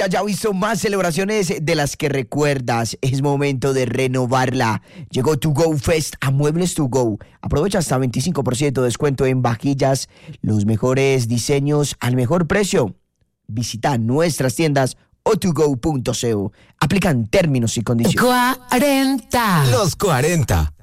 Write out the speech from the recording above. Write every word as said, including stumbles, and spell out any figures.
Ya visto más celebraciones de las que recuerdas. Es momento de renovarla. Llegó To Go Fest a Muebles To Go. Aprovecha hasta veinticinco por ciento de descuento en vajillas, los mejores diseños al mejor precio. Visita nuestras tiendas o to go punto co. Aplican términos y condiciones. cuarenta. Los cuarenta.